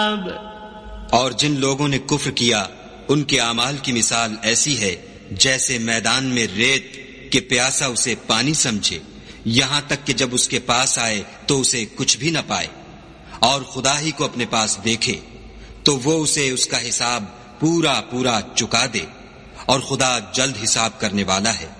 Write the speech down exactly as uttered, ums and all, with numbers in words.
और जिन लोगों ने कुफ्र किया उनके आमाल की मिसाल ऐसी है जैसे मैदान में रेत के प्यासा उसे पानी समझे, यहां तक कि जब उसके पास आए तो उसे कुछ भी न पाए, और खुदा ही को अपने पास देखे तो वो उसे उसका हिसाब पूरा पूरा चुका दे, और खुदा जल्द हिसाब करने वाला है।